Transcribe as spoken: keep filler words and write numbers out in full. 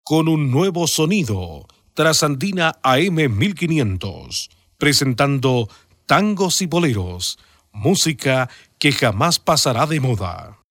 con un nuevo sonido, Trasandina A M mil quinientos, presentando tangos y boleros, música que jamás pasará de moda.